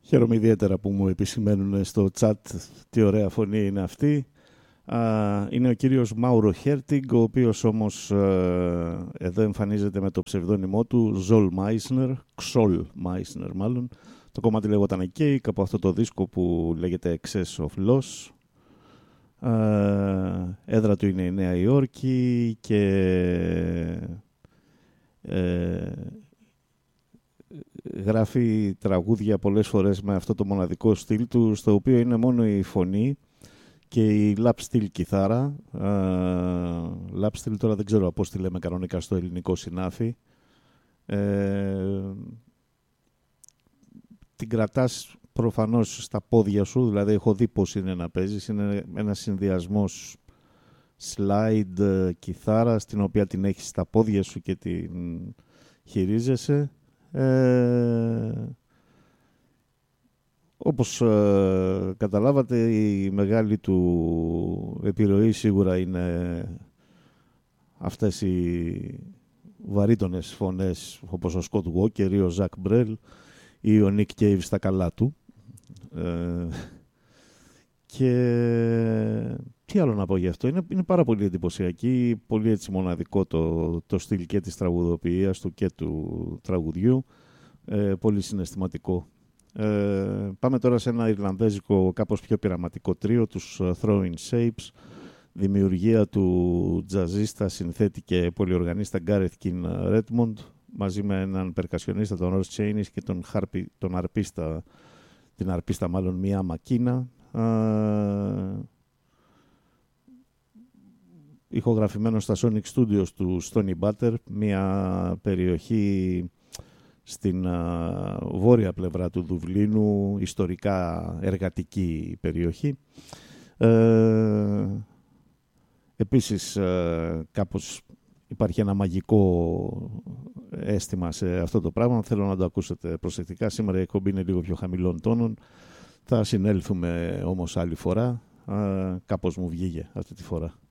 Χαίρομαι ιδιαίτερα που μου επισημαίνουν στο chat τι ωραία φωνή είναι αυτή. Είναι ο κύριος Μάουρο Χέρτιγκ, ο οποίος όμως εδώ εμφανίζεται με το ψευδόνυμό του Ζολ Μάισνερ, Ξολ Μάισνερ μάλλον. Το κομμάτι λέγονταν Cake από αυτό το δίσκο που λέγεται Excess of Loss. Έδρα του είναι η Νέα Υόρκη και γράφει τραγούδια πολλές φορές με αυτό το μοναδικό στυλ του, στο οποίο είναι μόνο η φωνή και η lap steel κιθάρα. Lap steel τώρα δεν ξέρω πώς τη λέμε κανονικά στο ελληνικό συνάφι. Την κρατάς προφανώς στα πόδια σου, δηλαδή έχω δει πώς είναι να παίζεις. Είναι ένας συνδυασμός slide κιθάρα, στην οποία την έχεις στα πόδια σου και την χειρίζεσαι. Όπως καταλάβατε, η μεγάλη του επιρροή σίγουρα είναι αυτές οι βαρύτονες φωνές, όπως ο Σκοτ Walker ή ο Ζακ Μπρέλ ή ο Νικ Κέιβ στα καλά του. Και τι άλλο να πω γι' αυτό, είναι πάρα πολύ εντυπωσιακή, πολύ έτσι μοναδικό το στυλ και της τραγουδοποιίας του και του τραγουδιού, πολύ συναισθηματικό. Πάμε τώρα σε ένα ιρλανδέζικο κάπως πιο πειραματικό τρίο, τους Throwing Shapes, δημιουργία του τζαζίστα, συνθέτη και πολυοργανίστα Gareth King Redmond, μαζί με έναν περκασιονίστα τον Ross Chaney και τον αρπίστα, την αρπίστα μάλλον Μία Μακίνα. Ηχογραφημένο στα Sonic Studios του Stony Butter, μια περιοχή στην βόρεια πλευρά του Δουβλίνου, ιστορικά εργατική περιοχή. Επίσης κάπως υπάρχει ένα μαγικό αίσθημα σε αυτό το πράγμα. Θέλω να το ακούσετε προσεκτικά. Σήμερα η εκπομπή είναι λίγο πιο χαμηλών τόνων. Θα συνέλθουμε όμως άλλη φορά. Κάπως μου βγήκε αυτή τη φορά.